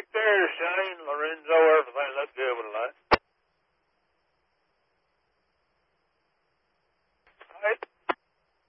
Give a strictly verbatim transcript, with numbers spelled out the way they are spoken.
right there, Shane, Lorenzo. Everything looked good with that.